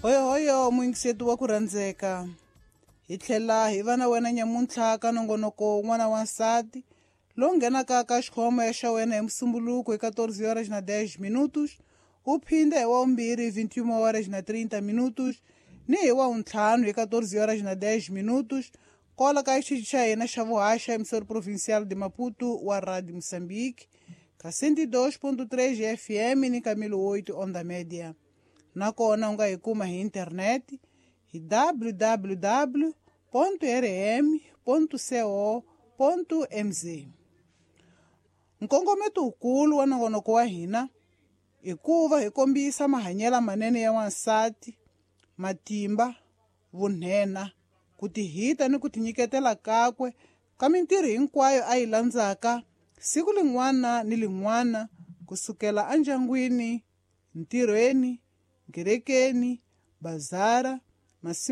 Hoyo muingiseti wa ku rhandzeka. Hi tlhela hi va na wena nyamuntlha ka nongonoko n'wana wa nsati lowu nghenaka ka xikhoma xa wena hi Musumbuluku hi 14h10 wu phinda hi Wavumbirhi 21h30 ni hi Wavuntlhanu hi 14h10 kola ka xitichi xa hina xa vuhaxa emisori provincial de Maputo wa Radio Moçambique ka 102.3 FM ni ka 1008 onda media. Nakona u nga hi kuma hi internet hi www.rm.co.mz. Nkongometo wukulu wa nongonoko wa hina i ku va hi kombisa mahanyelo manene ya wansati, matimba, vunhenha, ku tihita ni ku tinyiketela kakwe ka mintirho hinkwayo a yi landzaka siku lin'wana ni lin'wana kusukela endyangwini, ntirhweni, kerekeni, bazara,